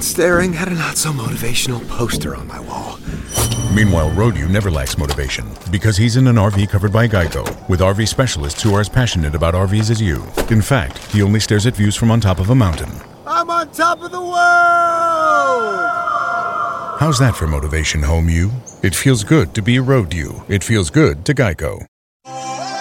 and staring at a not-so-motivational poster on my wall. Meanwhile, Road-U never lacks motivation because he's in an RV covered by Geico, with RV specialists who are as passionate about RVs as you. In fact, he only stares at views from on top of a mountain. I'm on top of the world! How's that for motivation, Home U? It feels good to be Road-U. It feels good to Geico.